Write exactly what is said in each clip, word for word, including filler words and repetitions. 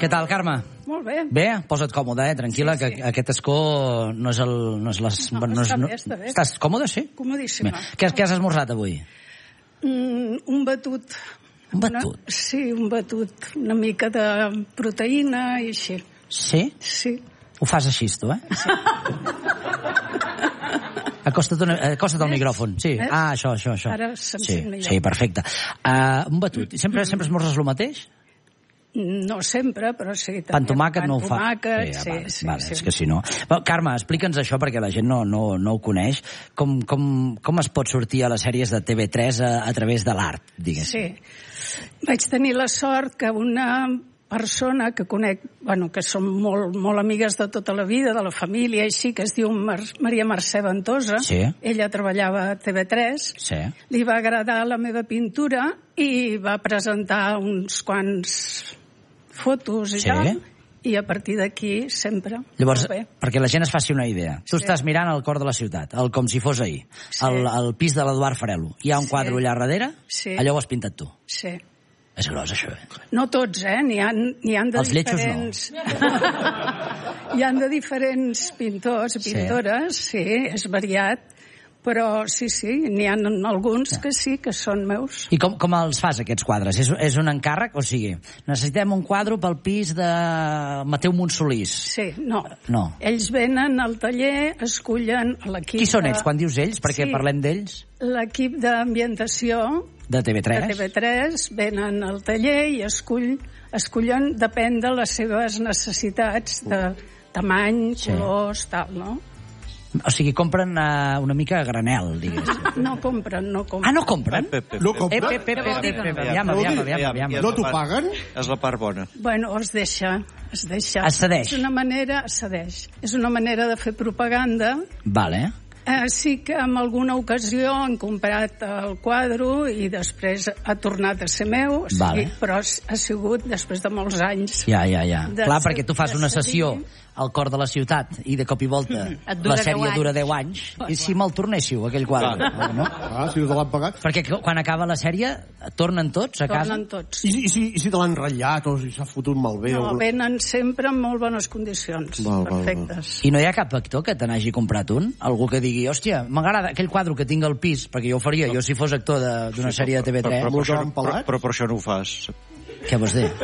Què tal, Carme? Molt bé. Bé? Posa't còmode, eh? Tranquil·la, sí, sí. que aquest escó no és el... No és les, no, no és, està no... bé, està bé. Estàs còmode, sí? Comodíssima. Què, què has esmorzat avui? Mm, un batut. Un batut? Una, sí, un batut. Una mica de proteïna i així. Sí? Sí. Ho fas així, tu, eh? Sí. Acosta't, una, acosta't al micròfon. Sí. Ves? Ah, això, això, això. Ara se'm sí, sent millor. sí, perfecte. Uh, un batut. Sempre, sempre esmorzes el mateix? No sempre, però sí. Pan tomàquet no ho fa? Tomàquet, sí, sí, vale, sí, vale, sí. És que si no... Well, Carme, explica'ns això perquè la gent no, no, no ho coneix. Com, com, com es pot sortir a les sèries de T V tres a, a través de l'art, diguéssim? Sí. Vaig tenir la sort que una persona que conec, bueno, que som molt, molt amigues de tota la vida, de la família, així, que es diu Mar Maria Mercè Ventosa, sí. Ella treballava a T V tres, sí. Li va agradar la meva pintura i va presentar uns quants fotos i sí. tal, i a partir d'aquí sempre. Llavors, perquè la gent es faci una idea, tu sí. estàs mirant el cor de la ciutat, el com si fos ahir, sí. el, el pis de l'Eduard Farelo, hi ha un sí. quadre allà darrere, sí. allò ho has pintat tu. Sí. És gros, això, eh? No tots, eh? N'hi ha, n'hi ha de Els diferents... no. Hi ha de diferents pintors i pintores, sí. sí, és variat, però sí, sí, n'hi ha alguns que sí, que són meus. I com, com els fas, aquests quadres? És, és un encàrrec? O sigui, necessitem un quadre pel pis de Mateu Montsolís. Sí, no. No. Ells venen al taller, escullen l'equip... Qui són de... ells, quan dius ells? Perquè sí. parlem d'ells? L'equip d'ambientació de T V tres. De T V tres venen al taller i escull, escullen, depèn de les seves necessitats de tamany, sí. colors, tal, no? O sigui, compren uh, una mica a granel, diguéssim. No compren, no compren. Ah, no compren? No compren? Eh, pe, pe, pe, pe, pe, aviam, aviam, aviam, aviam. No t'ho paguen? És la part bona. Bueno, es deixa, es deixa. Es cedeix. És una manera, es cedeix. És una manera de fer propaganda. Vale. Eh, sí que en alguna ocasió han comprat el quadre i després ha tornat a ser meu, sí, vale. Però ha sigut després de molts anys. Ja, ja, ja. De Clar, ser, perquè tu fas una sessió al cor de la ciutat i de cop i volta la sèrie dura deu anys. I si me'l tornéssiu, aquell quadre? No? Ah, si no te l'han pagat. Perquè quan acaba la sèrie tornen tots a casa? Tornen tots. I, i, si, i si te l'han ratllat o si s'ha fotut malbé? No, o... venen sempre en molt bones condicions, val, perfectes. Val, val. I no hi ha cap actor que te n'hagi comprat un? Algú que digui, hòstia, m'agrada aquell quadre que tinc al pis, perquè jo ho faria, jo si fos actor d'una sí, sèrie de T V tres. Però, però, però, però, però, però per això no ho fas. Què vols dir?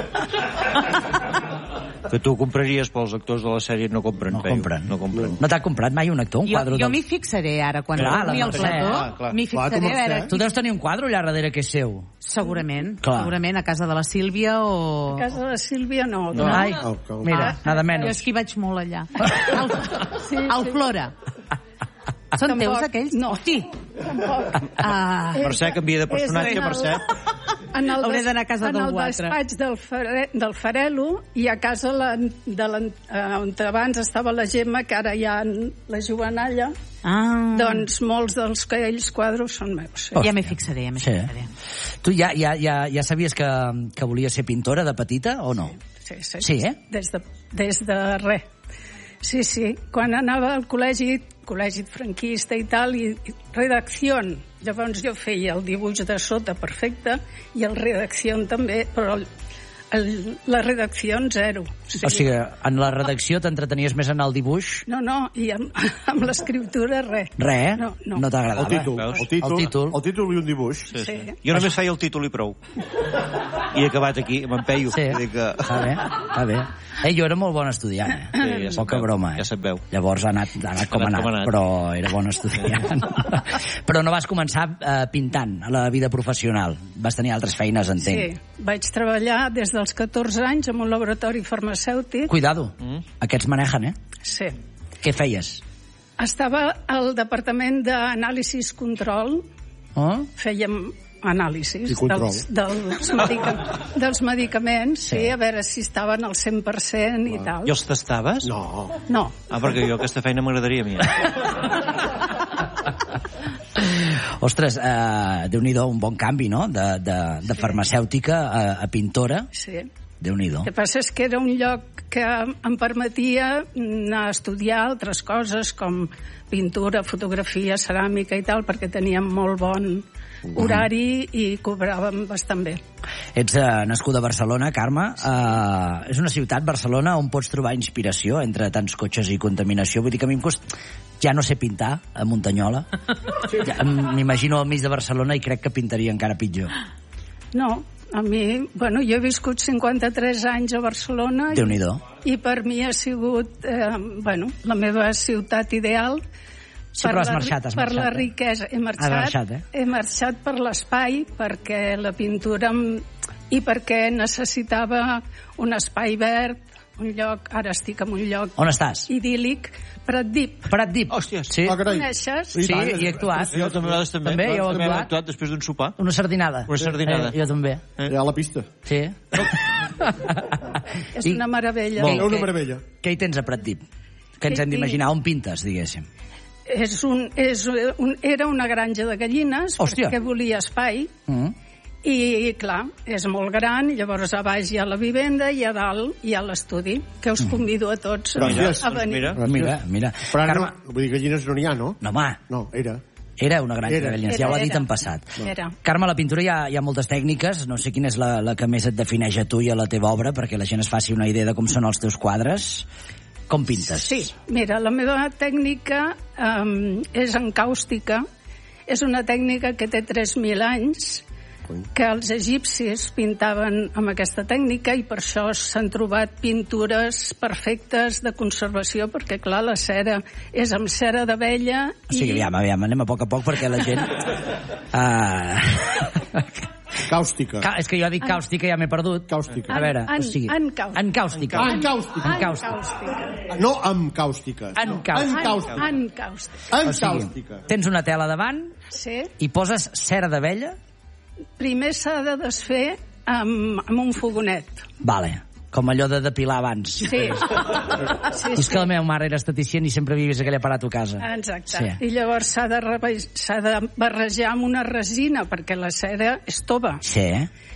Que tu compraries, però els actors de la sèrie no compren. No compren. No, compren. No t'ha comprat mai un actor, un jo, quadre? Jo del... m'hi fixaré ara, quan torni al plató, m'hi fixaré a veure... Tu deus tenir un quadre allà darrere que és seu? Segurament, clar. Segurament a casa de la Sílvia o... A casa de la Sílvia no. no. Ai, mira, nada menos. Jo és que hi vaig molt allà. Al, sí, al sí. Flora. Són Tampoc, teus aquells? No. Hosti. Tampoc. Ah. Mercè, canvia de personatge, Mercè. En el, Hauré d'anar a casa del en el Guatre. despatx del, fare, del Farelo i a casa la, de la, on abans estava la Gemma, que ara hi ha la Joanalla, ah. doncs molts dels que ells quadros són meus. Sí. Ja m'hi fixaré, ja m'hi sí. fixaré. Tu ja, ja, ja, ja sabies que, que volies ser pintora de petita o no? Sí, sí. Sí, eh? Des de, des de res. Sí, sí. Quan anava al col·legi, col·legi franquista i tal, i, i redacció, llavors jo feia el dibuix de sota perfecte i el redacció també, però el, el, la redacció zero. Sí. O sigui, en la redacció t'entretenies més en el dibuix? No, no, i amb, amb l'escriptura res. Res, eh? No, no. No t'agradava? El títol, el títol, el títol. El títol i un dibuix. Sí, sí. Sí. Jo només feia el títol i prou. I he acabat aquí, m'empeio. Sí, que... està bé, està bé. Eh, jo era molt bon estudiant, eh? Sí, ja Poca veu, broma, eh? Ja se't veu. Llavors ha anat, ha anat com ha anat, anat, però era bon estudiant. Però no vas començar eh, pintant a la vida professional. Vas tenir altres feines, entenc. Sí, vaig treballar des dels catorze anys en un laboratori farmacèutic. Cuidado, mm. aquests manejen, eh? Sí. Què feies? Estava al departament d'anàlisis control. Oh? Fèiem anàlisis dels, dels, medica, dels medicaments, sí. Sí, a veure si estaven al cent per cent i tal. I els tastaves? No. No. Ah, perquè jo aquesta feina m'agradaria a mi. Ostres, eh, Déu-n'hi-do, un bon canvi, no?, de, de, de sí. farmacèutica a, a pintora. Sí. Déu-n'hi-do. El que passa és que era un lloc que em permetia anar a estudiar altres coses com pintura, fotografia, ceràmica i tal, perquè teníem molt bon horari i cobràvem bastant bé. Ets uh, nascuda a Barcelona, Carme. Uh, és una ciutat, Barcelona, on pots trobar inspiració entre tants cotxes i contaminació. Vull dir que a mi em costa... Ja no sé pintar a Muntanyola. Ja, m'imagino al mig de Barcelona i crec que pintaria encara pitjor. No, a mi... Bueno, jo he viscut cinquanta-tres anys a Barcelona i, i per mi ha sigut eh, bueno, la meva ciutat ideal. Sí, però has marxat, has per marxat. Per la riquesa. He marxat, marxat eh? he marxat per l'espai, perquè la pintura... i perquè necessitava un espai verd, un lloc... Ara estic en un lloc... On estàs? Idíl·lic. Pratdip. Pratdip. Hòstia, sí. Ah, Coneixes? Sí, sí, i he actuat. Jo també, també. També, jo he també he actuat. actuat després d'un sopar. Una sardinada. Una sardinada. Eh, jo també. Eh? Ja a la pista. Sí. És una meravella. Molt, una meravella. Què hi tens a Pratdip? Que ens hem d'imaginar on pintes, diguéssim. És un, és un, era una granja de gallines. Hòstia. Perquè volia espai. Mm. I, clar, és molt gran, llavors a baix hi ha la vivenda i a dalt hi ha l'estudi, que us convido a tots a, Mira, a venir. Mira, mira. mira. Però ara Carme... no, vull dir, gallines no n'hi ha, no? No, home. No, era. Era una granja Era. de gallines, Era, ja ho ha dit era. en passat. Era. Carme, a la pintura hi ha, hi ha moltes tècniques, no sé quina és la, la que més et defineix a tu i a la teva obra, perquè la gent es faci una idea de com són els teus quadres. Com pintes? Sí, mira, la meva tècnica um, és encàustica, és una tècnica que té tres mil anys, que els egipcis pintaven amb aquesta tècnica i per això s'han trobat pintures perfectes de conservació, perquè clar, la cera és amb cera d'abella i... O sigui, aviam, aviam, anem a poc a poc perquè la gent... Uh... Càustica. Ca és que jo dic càustica i ja m'he perdut. Càustica. A veure, En- o sigui... encàustica. Encàustica. Encàustica. Encàustica. No amb càustiques. Encàustica. Encàustica. Encàustica. O sigui, Encàustica. tens una tela davant Sí. i poses cera d'abella. Primer s'ha de desfer amb, amb un fogonet. Vale, com allò de depilar abans. Sí. sí, És que la meva mare era esteticient i sempre havia vist aquell aparat a casa. Exacte. Sí. I llavors s'ha de, s'ha de barrejar amb una resina, perquè la cera és tova. Sí.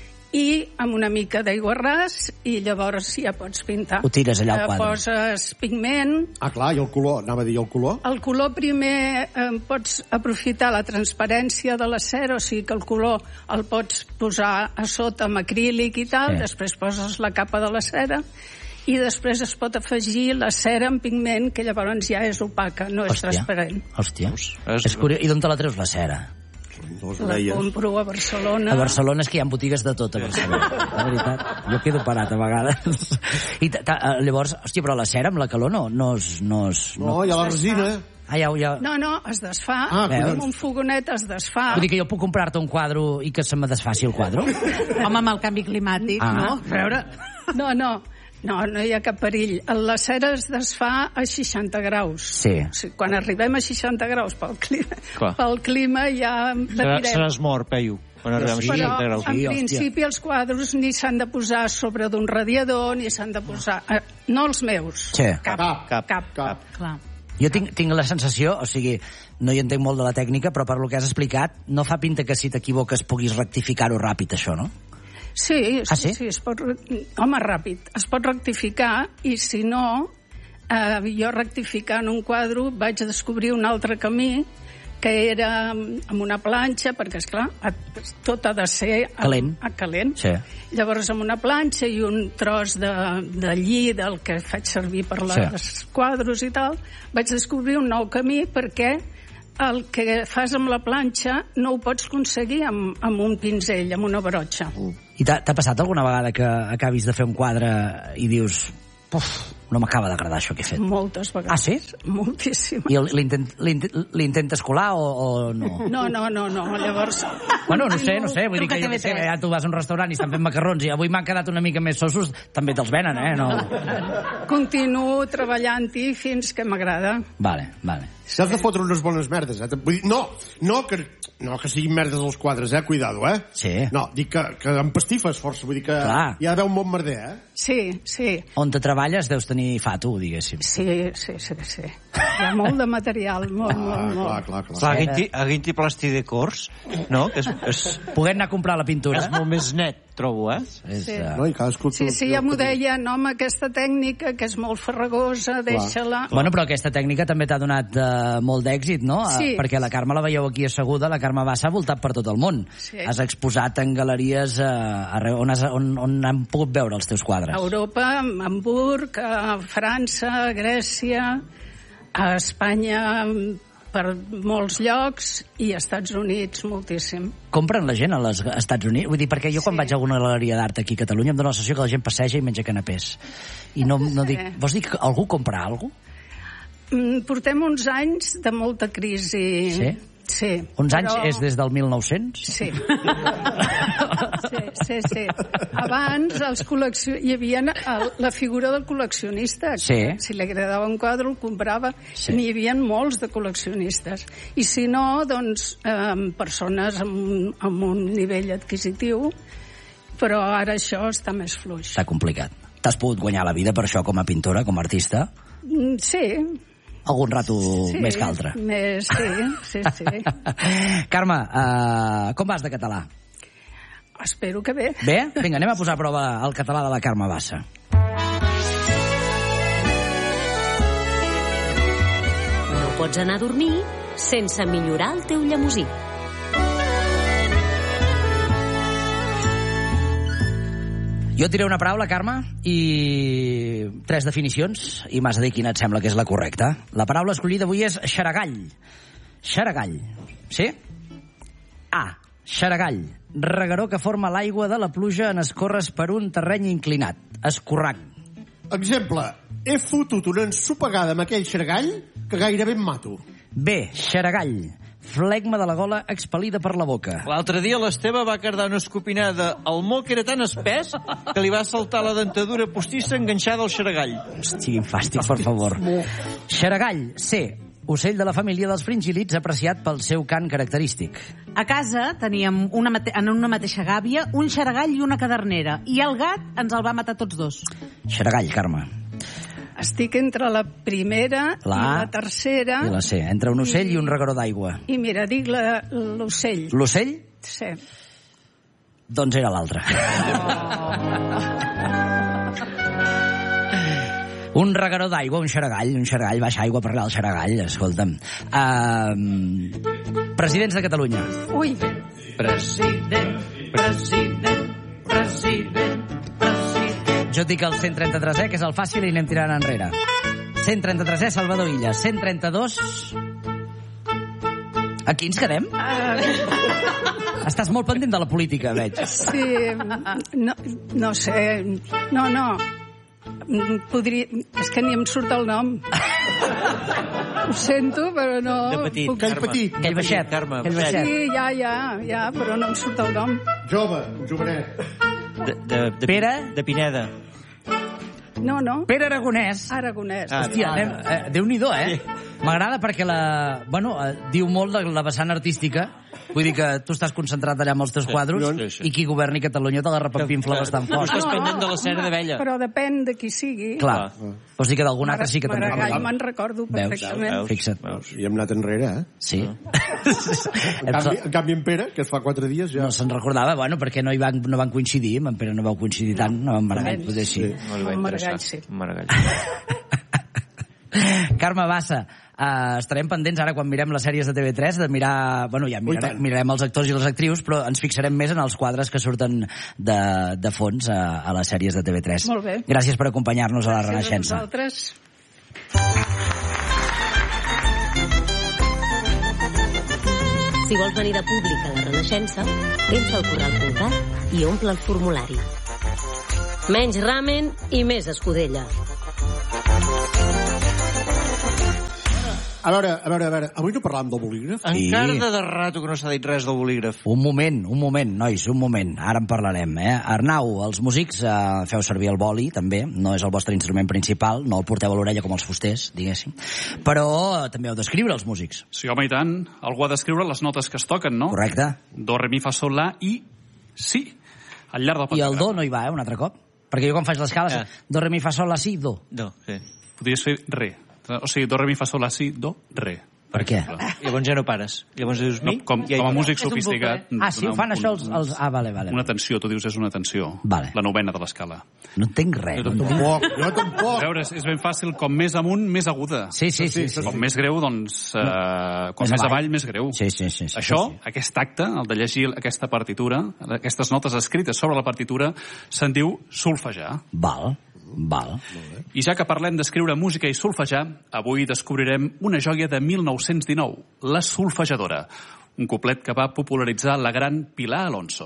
I amb una mica d'aigua ras, i llavors ja pots pintar. Ho tires allà al Eh, quadre. Poses pigment. Ah, clar, i el color. Anava a dir el color. El color primer eh, pots aprofitar la transparència de la cera, o sigui que el color el pots posar a sota amb acrílic i tal, Sí. després poses la capa de la cera, i després es pot afegir la cera amb pigment, que llavors ja és opaca, no és Hòstia. transparent. Hòstia. És- És curiós. I d'on te la treus, la cera? De les La orelles. compro a Barcelona. A Barcelona és que hi ha botigues de tot, a Barcelona. La veritat, jo quedo parat a vegades. I ta, ta, llavors, hòstia, però la cera amb la calor no, no es... No, es, No, hi ha la resina. Ah, ja, ja... No, no, es desfà. Ah, amb collons. un fogonet es desfà. Vull dir que jo puc comprar-te un quadre i que se me desfaci el quadre? Home, amb el canvi climàtic, Ah. no? A veure... No, no, no, no hi ha cap perill. La cera es desfà a seixanta graus. Sí. O sigui, quan arribem a seixanta graus pel clima, Clar. pel clima ja Serà, patirem. seràs mort, Peyu, quan arribem a Sí, Però, seixanta graus. en Sí, hòstia. principi, els quadres ni s'han de posar sobre d'un radiador, ni s'han de posar... Eh, no els meus. Sí. Cap. Cap, Cap. cap, cap. Clar. Jo tinc, tinc la sensació, o sigui, no hi entenc molt de la tècnica, però per lo que has explicat, no fa pinta que si t'equivoques puguis rectificar-ho ràpid, això, no? Sí, Ah, sí, sí? sí, es pot... Home, ràpid. Es pot rectificar i, si no, eh, jo rectificant un quadre vaig descobrir un altre camí, que era amb una planxa, perquè, esclar, tot ha de ser... Calent. A, a calent. Sí. Llavors, amb una planxa i un tros de, de lli del que faig servir per les Sí. quadros i tal, vaig descobrir un nou camí, perquè el que fas amb la planxa no ho pots aconseguir amb, amb un pinzell, amb una brotxa. I t'ha t'ha passat alguna vegada que acabis de fer un quadre i dius, puf, no m'acaba d'agradar això que he fet? Moltes vegades. Ah, sí? Moltíssimes. I el- l'intent- l'intent- l'intentes colar o, o no? No, no, no, no, llavors... Bueno, no sé, no sé, vull dir Truca que jo a què sé, T V tres. ja tu vas a un restaurant i estan fent macarrons i avui m'han quedat una mica més sossos, també te'ls venen, eh? No. Continuo treballant-hi fins que m'agrada. Vale, vale. S'has de fotre unes bones merdes, eh? Vull dir, no, no que, no que siguin merdes els quadres, eh? Cuidado, eh? Sí. No, dic que, que empastifes força, vull dir que Clar. hi ha d'haver un bon merder, eh? Sí, sí, On te treballes deus tenir fato, diguéssim. sí, sí, sí, sí. Hi ha molt de material, molt, molt, molt. Clar, clar, clar. Clar, aguinti, aguinti plàstic de cors, no? Que és, és, Poder anar a comprar la pintura. és molt més net, trobo, eh? És, Sí. uh, No, i cadascú... Sí, sí, ja m'ho deien, home, aquesta tècnica, que és molt farragosa, deixa-la... Bueno, però aquesta tècnica també t'ha donat uh, molt d'èxit, no? Eh, Sí. Perquè la Carme la veieu aquí asseguda, la Carme Bassa ha voltat per tot el món. Sí. Has exposat en galeries uh, arreu, on, has, on, on han pogut veure els teus quadres. A Europa, a Hamburg, a França, a Grècia, a Espanya, per molts llocs, i als Estats Units moltíssim. Compren la gent als Estats Units? Vull dir, perquè jo quan Sí. vaig a alguna galeria d'art aquí a Catalunya em dóna la sensació que la gent passeja i menja canapés. I no, no Sí. dic... Vols dir que algú compra alguna cosa? Mm, Portem uns anys de molta crisi. Sí? Sí. Uns però- anys és des del mil nou-cents? Sí. sí, sí, sí. Abans els col·leccio... hi havia el, la figura del col·leccionista. Sí. Si li agradava un quadre, el comprava. Sí. N'hi havia molts de col·leccionistes. I si no, doncs, eh, persones amb, un- amb un nivell adquisitiu, però ara això està més fluix. Està complicat. T'has pogut guanyar la vida per això com a pintora, com a artista? Mm, Sí, Algun rato sí. més que altre. Més, sí, sí, sí. Carme, uh, com vas de català? Espero que bé. Bé? Vinga, anem a posar a prova el català de la Carme Bassa. No pots anar a dormir sense millorar el teu llemosí. Jo et diré una paraula, Carme, i tres definicions, i m'has de dir quina et sembla que és la correcta. La paraula escollida avui és xaragall. Xaragall. Sí? A. Xaragall. Regueró que forma l'aigua de la pluja en escorres per un terreny inclinat. Escorrang. Exemple, he fotut una ensopegada amb aquell xargall que gairebé em mato. B. Xaragall. Flegma de la gola expel·lida per la boca. L'altre dia l'Esteve va cardar una escopinada. El moc era tan espès que li va saltar la dentadura postissa enganxada al xaragall. Hosti, quin fàstic, per favor. Xaragall. C. Ocell de la família dels fringíl·lids apreciat pel seu cant característic. A casa teníem una mate en una mateixa gàbia un xaragall i una cadernera. I el gat ens el va matar tots dos. Xaragall, Carme. Estic entre la primera La i A la tercera. I la C. Entre un ocell i un regueró d'aigua. I mira, dic la- l'ocell. L'ocell? Sí. Doncs era l'altre. Un regueró d'aigua, un xaragall, un xaragall, baixa aigua per allà al xaragall, escolta'm. Uh, presidents de Catalunya. Ui, President, president, president, president. Jo et dic el cent trenta-tres E, que és el fàcil, i anem tirant enrere. cent trenta-tres E, Salvador Illa. cent trenta-dos... Aquí ens quedem? Estàs molt pendent de la política, veig. sí, no, no sé, no, no, podria, és que ni em surt el nom. Ho sento, però no... De petit, puc- Aquell petit. Aquell baixet. Carme, Aquell baixet. baixet. Sí, ja, ja, ja, però no em surt el nom. Jove, un jovenet. De, de, de, Pere? De Pineda. No, no, Pere Aragonès. Aragonès. Ah, Hòstia, anem, eh, Déu-n'hi-do, eh? M'agrada perquè la... Bueno, eh, diu molt de la vessant artística. Vull dir que tu estàs concentrat allà amb els teus quadros sí, sí. i qui governi Catalunya te la repampinfla bastant Tu fort. estàs pendent de la cera home, d'abella. Però depèn de qui sigui. Clar. Vols dir que d'algun altre sí que te'n Maragall recordes? me'n recordo Veus? perfectament. Veus? Fixa't. Veus? I hem anat enrere, eh? Sí. En canvi, en canvi en Pere, que es fa quatre dies ja... No se'n recordava, bueno, perquè no hi van, no van coincidir, amb en Pere no vau coincidir tant, no, amb Maragall, potser sí. No li va El interessar. Maragall, sí. Maragall. Carme Bassa, uh, estarem pendents ara quan mirem les sèries de T V tres de mirar, bueno, ja mirarem, tant. mirarem els actors i les actrius, però ens fixarem més en els quadres que surten de, de fons a, a les sèries de T V tres. Molt bé. Gràcies per acompanyar-nos a la Gràcies a Renaixença. vosaltres. Si vols venir de públic a la Renaixença, entra al corral punt cat i omple el formulari. Menys ramen i més escudella. A veure, a veure, a veure, avui no parlàvem del bolígraf? Sí. Encara de, de rato que no s'ha dit res del bolígraf. Un moment, un moment, nois, un moment. Ara en parlarem, eh? Arnau, els músics eh, feu servir el boli, també. No és el vostre instrument principal, no el porteu a l'orella com els fusters, diguéssim. Però eh, també heu d'escriure, els músics. Sí, home, i tant. Algú ha d'escriure les notes que es toquen, no? Correcte? Do, re, mi, fa, sol, la i sí. Al llarg del I el pentagrama. do no hi va, eh, un altre cop? Perquè jo quan faig l'escala, Ah. do, re, mi, fa, sol, la, si, do. No, sí. Podries fer re. O sigui, do, re, mi, fa, sol, la, si, do, re. Per què? Llavors ja no pares. Llavors dius mi... No, com, com a músic sofisticat... Ah, sí, ho fan això els... els... Ah, vale, vale. Una tensió, tu dius és una tensió. Vale. La novena de l'escala. No entenc res. Jo tampoc, jo tampoc. A veure, és, és ben fàcil, com més amunt, més aguda. Sí, sí, sí. sí, Com sí. més greu, doncs... Uh, com Més més avall. avall, més greu. Sí, sí, sí, sí. Això, Sí, sí. aquest acte, el de llegir aquesta partitura, aquestes notes escrites sobre la partitura, se'n diu solfejar. Val, val. I ja que parlem d'escriure música i solfejar, avui descobrirem una joia de mil nou-cents dinou, La solfejadora, un couplet que va popularitzar la gran Pilar Alonso.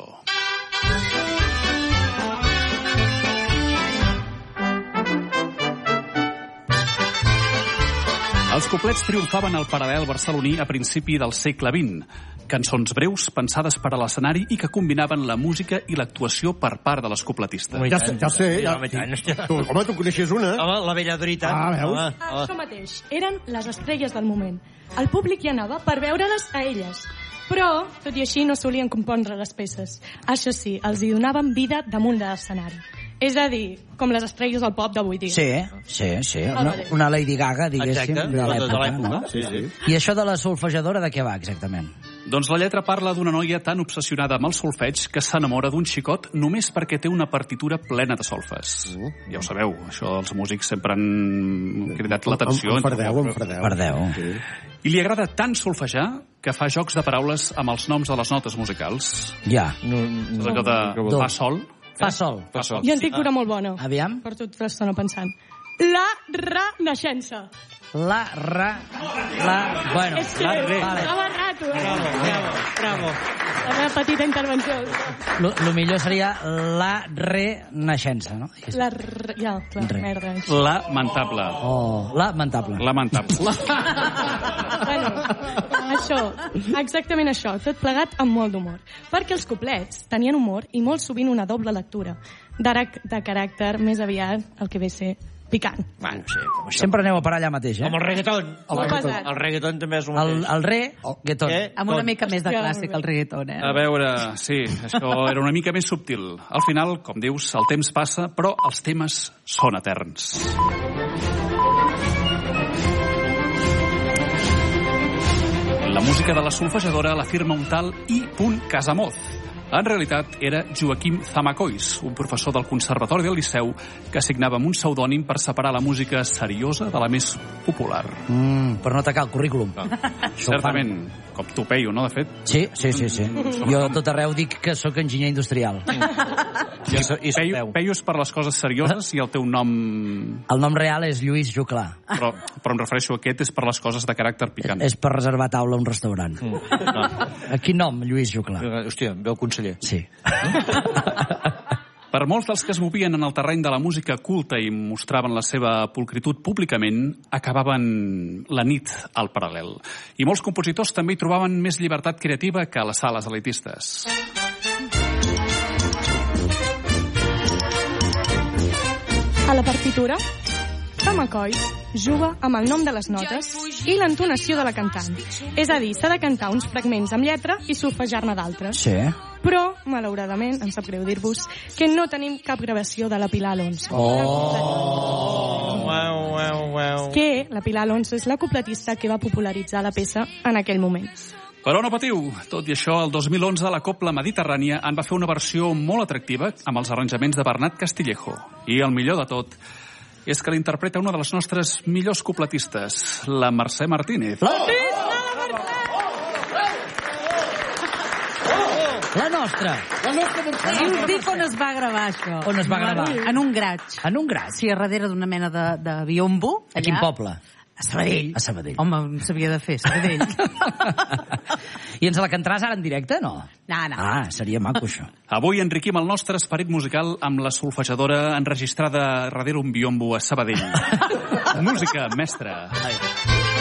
Els couplets triomfaven al paral·lel barceloní a principi del segle vint. Cançons breus, pensades per a l'escenari i que combinaven la música i l'actuació per part de les coupletistes. Ja, sé, ja sé, ja... Home, i tant, hòstia. Tu, home, tu coneixies una? Home, la vella veritat. Ah, veus? Home, home. Això mateix. Eren les estrelles del moment. El públic hi anava per veure-les a elles. Però, tot i així, no solien compondre les peces. Això sí, els hi donaven vida damunt de l'escenari. És a dir, com les estrelles del pop d'avui dia. Sí, sí, sí. Una, una Lady Gaga, diguéssim, Exacte, de de l'època, l'època, no? Sí, sí. I això de la solfejadora de què va, exactament? Doncs la lletra parla d'una noia tan obsessionada amb el solfeig que s'enamora d'un xicot només perquè té una partitura plena de solfes. Uh. Ja ho sabeu, això els músics sempre han cridat l'atenció. Em fardeu, em fardeu. Perdeu. Sí. I li agrada tant solfejar que fa jocs de paraules amb els noms de les notes musicals. Ja. No, És allò de Do. fa sol. Fa sol. Fa sol. Jo en tinc una molt bona. Aviam. Per tota l'estona pensant. La renaixença. La, ra, la... Bueno, És que la, vale. estava rato, eh? Bravo, bravo, bravo. La meva petita intervenció. Lo, lo millor seria la renaixença, no? La r... Ja, clar, Re. merda. Lamentable. Oh, lamentable. Lamentable. Bueno, això, exactament això, tot plegat amb molt d'humor. Perquè els couplets tenien humor i molt sovint una doble lectura, d'ara de caràcter més aviat el que ve a ser picant. Bueno, sí, com això. Sempre aneu a parar allà mateix, eh? Com el reggaeton. Molt reggaeton. pesat. El reggaeton també és un El, mateix. el re, reggaeton. Eh? Amb una mica més de Ja, clàssic, el reggaeton, eh? A veure, sí, això era una mica més subtil. Al final, com dius, el temps passa, però els temes són eterns. La música de la solfejadora la firma un tal I. Casamoz. En realitat, era Joaquim Zamacois, un professor del Conservatori del Liceu que signava amb un pseudònim per separar la música seriosa de la més popular. Mm, per no atacar el currículum. Això ho Certament, com Topeio, no, de fet? Sí, sí, sí, sí. Jo a tot arreu dic que sóc enginyer industrial. I, i Peio, Peios per les coses serioses i el teu nom... El nom real és Lluís Juclà. Però, però em refereixo a aquest és per les coses de caràcter picant. És per reservar taula a un restaurant. A quin nom, Lluís Juclà? Hòstia, veu conseller. Sí. Per molts dels que es movien en el terreny de la música culta i mostraven la seva pulcritud públicament, acabaven la nit al paral·lel. I molts compositors també hi trobaven més llibertat creativa que a les sales elitistes. A la partitura, Zamacois juga amb el nom de les notes i l'entonació de la cantant. És a dir, s'ha de cantar uns fragments amb lletra i solfejar-ne d'altres. Sí. Però, malauradament, em sap greu dir-vos que no tenim cap gravació de la Pilar Alonso. Oh! Uau, uau, uau. Que la Pilar Alonso és la cupletista que va popularitzar la peça en aquell moment. Però no patiu, tot i això, el dos mil onze la Copla Mediterrània en va fer una versió molt atractiva amb els arranjaments de Bernat Castillejo. I el millor de tot és que l'interpreta una de les nostres millors cupletistes, la Mercè Martínez. La, la nostra. La nostra Mercè. Dius, dic on es va gravar, això. On es va gravar? En un graig. En un graig. Sí, a darrere d'una mena de, de biombo. A quin poble? A Sabadell. A Sabadell. Home, em s'havia de fer, Sabadell. I ens la cantaràs ara en directe, no? No, no. Ah, seria maco, això. Avui enriquim el nostre esperit musical amb la solfejadora enregistrada darrere un biombo a Sabadell. Música, mestre.